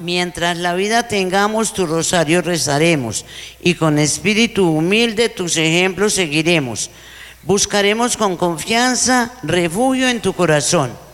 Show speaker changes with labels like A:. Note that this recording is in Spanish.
A: Mientras la vida tengamos tu rosario rezaremos y con espíritu humilde tus ejemplos seguiremos. Buscaremos con confianza refugio en tu corazón.